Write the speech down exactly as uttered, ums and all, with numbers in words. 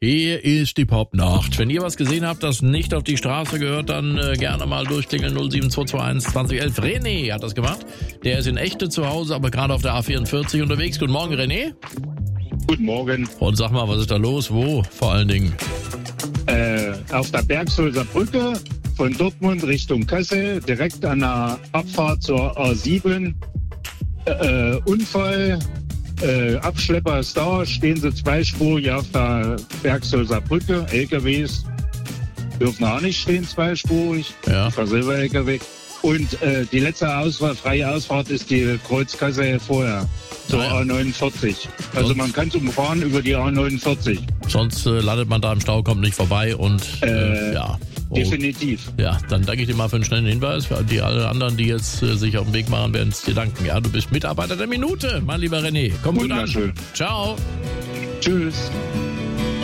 Hier ist die Popnacht. Wenn ihr was gesehen habt, das nicht auf die Straße gehört, dann äh, gerne mal durchklingeln. null sieben zwei zwei eins zwanzig elf. René hat das gemacht. Der ist in Echte zu Hause, aber gerade auf der A vierundvierzig unterwegs. Guten Morgen, René. Guten Morgen. Und sag mal, was ist da los? Wo vor allen Dingen? Äh, auf der Bergsolser Brücke von Dortmund Richtung Kassel, direkt an der Abfahrt zur A sieben. Äh, Unfall. Äh, Abschlepper ist da, stehen sie zweispurig auf der Bergsolser Brücke. L K Ws dürfen auch nicht stehen, zweispurig. Ja. Für Silber-L K W. Und äh, die letzte Ausfahrt, freie Ausfahrt ist die Kreuzkasse vorher, zur Naja. A neunundvierzig. Also Sonst- man kann es umfahren über die A neunundvierzig. Sonst äh, landet man da im Stau, kommt nicht vorbei und äh, Äh, ja. Oh. Definitiv. Ja, dann danke ich dir mal für einen schnellen Hinweis. Für die alle anderen, die jetzt äh, sich auf den Weg machen, werden es dir danken. Ja, du bist Mitarbeiter der Minute, mein lieber René. Komm gut an. Wunderschön. Ciao. Tschüss.